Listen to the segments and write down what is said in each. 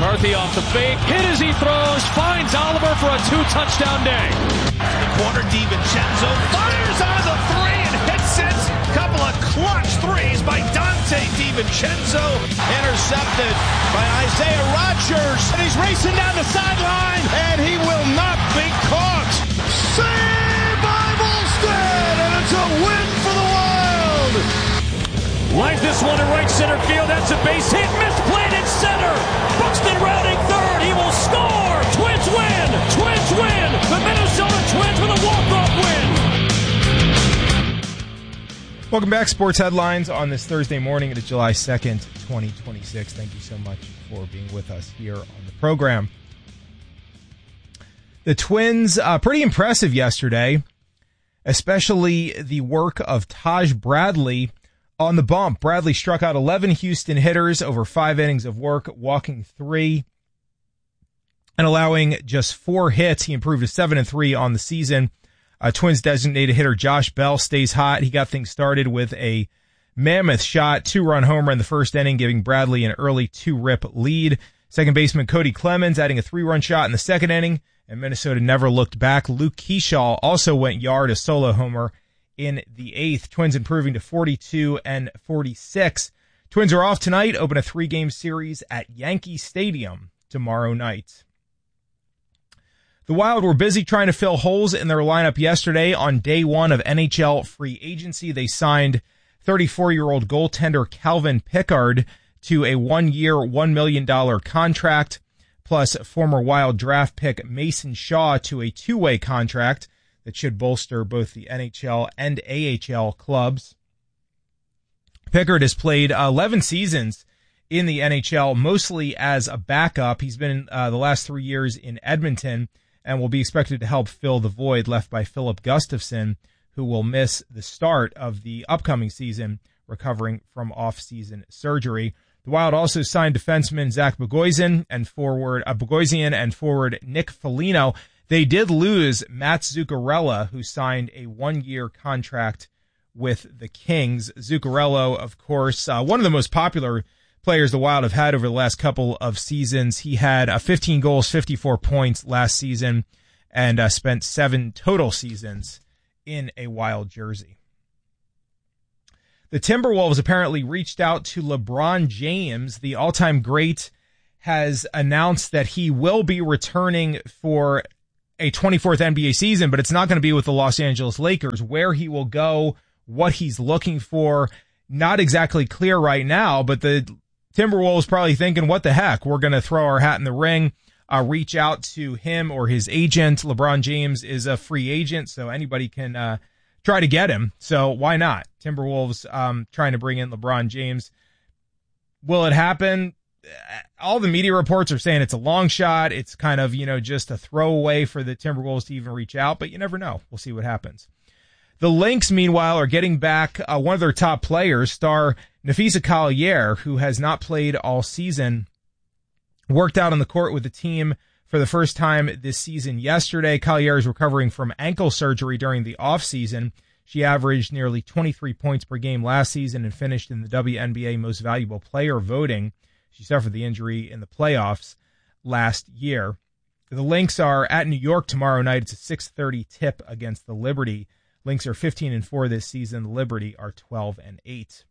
McCarthy off the fake, hit as he throws, finds Oliver for a 2-touchdown day. The corner, DiVincenzo fires on the three and hits it. Couple of clutch threes by Dante DiVincenzo. Intercepted by Isaiah Rodgers. And he's racing down the sideline, and he will not be caught. Saved by Volstead, and it's a win for the Wild. Lines this one to right center field. That's a base hit. Misplanted center. Buxton rounding third. He will score. Twins win. Twins win. The Minnesota Twins with a walk-off win. Welcome back. Sports Headlines on this Thursday morning. It is July 2nd, 2026. Thank you so much for being with us here on the program. The Twins, pretty impressive yesterday, especially the work of Taj Bradley on the bump. Bradley struck out 11 Houston hitters over 5 innings of work, walking 3 and allowing just 4 hits. He improved to 7-3 on the season. Twins designated hitter Josh Bell stays hot. He got things started with a mammoth shot, 2-run homer in the first inning, giving Bradley an early 2-rip lead. Second baseman Cody Clemens adding a 3-run shot in the second inning, and Minnesota never looked back. Luke Kershaw also went yard, a solo homer in the 8th. Twins improving to 42 and 46. Twins are off tonight, open a 3-game series at Yankee Stadium tomorrow night. The Wild were busy trying to fill holes in their lineup yesterday. On day 1 of NHL free agency, they signed 34-year-old goaltender Calvin Pickard to a 1-year, $1 million contract, plus former Wild draft pick Mason Shaw to a 2-way contract that should bolster both the NHL and AHL clubs. Pickard has played 11 seasons in the NHL, mostly as a backup. He's been the last 3 years in Edmonton and will be expected to help fill the void left by Philip Gustafsson, who will miss the start of the upcoming season, recovering from off-season surgery. The Wild also signed defenseman Zach Bogosian and forward Nick Foligno. They did lose Matt Zuccarello, who signed a 1-year contract with the Kings. Zuccarello, of course, one of the most popular players the Wild have had over the last couple of seasons. He had 15 goals, 54 points last season, and spent 7 total seasons in a Wild jersey. The Timberwolves apparently reached out to LeBron James. The all-time great has announced that he will be returning for a 24th NBA season, but it's not going to be with the Los Angeles Lakers. Where he will go, what he's looking for, not exactly clear right now, but the Timberwolves probably thinking, what the heck, we're going to throw our hat in the ring, reach out to him or his agent. LeBron James is a free agent, so anybody can try to get him. So why not? Timberwolves trying to bring in LeBron James. Will it happen? All the media reports are saying it's a long shot. It's kind of, just a throwaway for the Timberwolves to even reach out, but you never know. We'll see what happens. The Lynx, meanwhile, are getting back one of their top players, star Napheesa Collier, who has not played all season, worked out on the court with the team for the first time this season yesterday. Collier is recovering from ankle surgery during the offseason. She averaged nearly 23 points per game last season and finished in the WNBA Most Valuable Player voting. She suffered the injury in the playoffs last year. The Lynx are at New York tomorrow night. It's a 6:30 tip against the Liberty. Lynx are 15-4 this season. The Liberty are 12-8.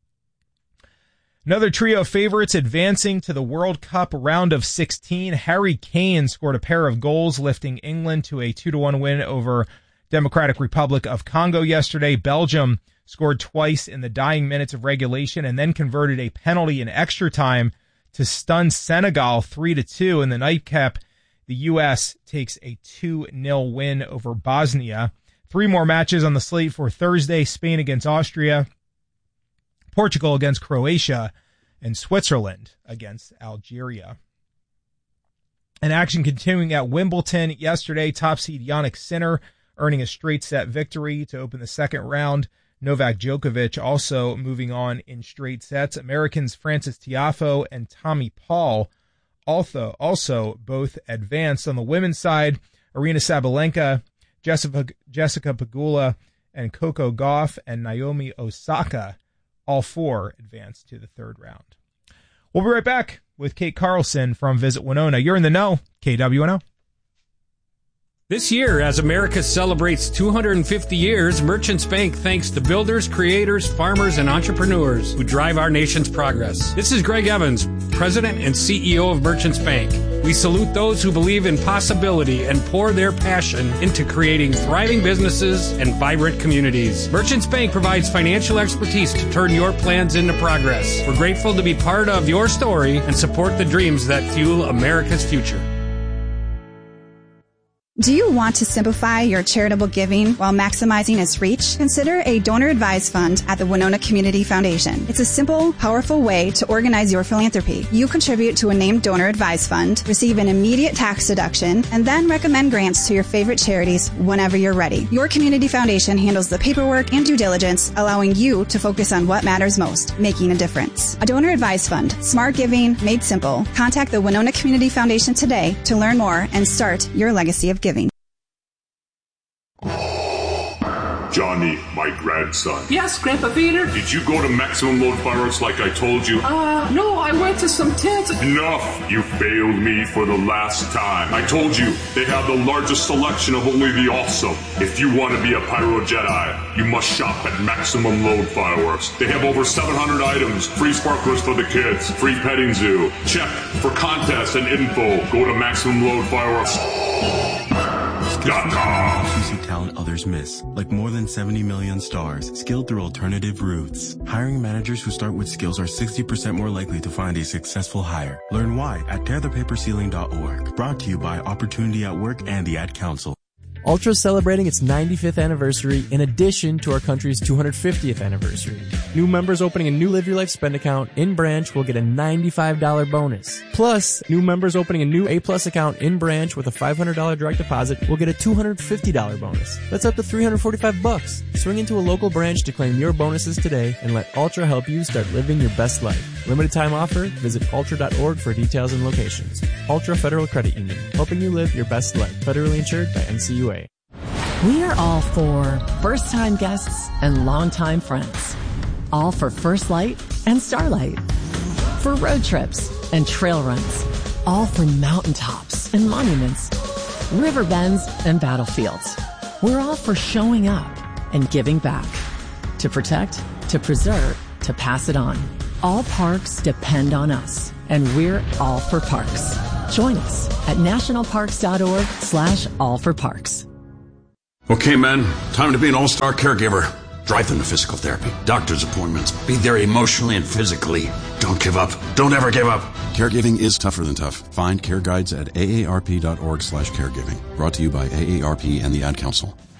Another trio of favorites advancing to the World Cup round of 16. Harry Kane scored a pair of goals, lifting England to a 2-1 win over Democratic Republic of Congo yesterday. Belgium scored twice in the dying minutes of regulation and then converted a penalty in extra time to stun Senegal 3-2. In the nightcap, the U.S. takes a 2-0 win over Bosnia. 3 more matches on the slate for Thursday: Spain against Austria, Portugal against Croatia, and Switzerland against Algeria. And action continuing at Wimbledon yesterday. Top seed Jannik Sinner earning a straight set victory to open the second round. Novak Djokovic also moving on in straight sets. Americans Frances Tiafoe and Tommy Paul also both advanced. On the women's side, Aryna Sabalenka, Jessica Pegula, and Coco Gauff and Naomi Osaka, all 4 advanced to the third round. We'll be right back with Kate Carlson from Visit Winona. You're in the know, KWNO. This year, as America celebrates 250 years, Merchants Bank thanks the builders, creators, farmers, and entrepreneurs who drive our nation's progress. This is Greg Evans, President and CEO of Merchants Bank. We salute those who believe in possibility and pour their passion into creating thriving businesses and vibrant communities. Merchants Bank provides financial expertise to turn your plans into progress. We're grateful to be part of your story and support the dreams that fuel America's future. Do you want to simplify your charitable giving while maximizing its reach? Consider a donor-advised fund at the Winona Community Foundation. It's a simple, powerful way to organize your philanthropy. You contribute to a named donor-advised fund, receive an immediate tax deduction, and then recommend grants to your favorite charities whenever you're ready. Your community foundation handles the paperwork and due diligence, allowing you to focus on what matters most, making a difference. A donor-advised fund, smart giving made simple. Contact the Winona Community Foundation today to learn more and start your legacy of giving. Johnny, my grandson. Yes, Grandpa Peter? Did you go to Maximum Load Fireworks like I told you? No, I went to some tents. Enough! You failed me for the last time. I told you, they have the largest selection of only the awesome. If you want to be a Pyro Jedi, you must shop at Maximum Load Fireworks. They have over 700 items, free sparklers for the kids, free petting zoo. Check for contests and info. Go to MaximumLoadFireworks.com. You see talent others miss, like more than 70 million stars, skilled through alternative routes. Hiring managers who start with skills are 60% more likely to find a successful hire. Learn why at tearthepaperceiling.org. Brought to you by Opportunity at Work and the Ad Council. Ultra celebrating its 95th anniversary in addition to our country's 250th anniversary. New members opening a new Live Your Life spend account in branch will get a $95 bonus. Plus, new members opening a new A-Plus account in branch with a $500 direct deposit will get a $250 bonus. That's up to $345. Swing into a local branch to claim your bonuses today and let Ultra help you start living your best life. Limited time offer. Visit ultra.org for details and locations. Ultra Federal Credit Union, helping you live your best life. Federally insured by NCUA. We are all for first-time guests and long-time friends. All for First Light and Starlight. For road trips and trail runs. All for mountaintops and monuments. River bends and battlefields. We're all for showing up and giving back. To protect, to preserve, to pass it on. All parks depend on us, and we're all for parks. Join us at nationalparks.org/allforparks. Okay, men, time to be an all-star caregiver. Drive them to physical therapy, doctor's appointments. Be there emotionally and physically. Don't give up. Don't ever give up. Caregiving is tougher than tough. Find care guides at aarp.org/caregiving. Brought to you by AARP and the Ad Council.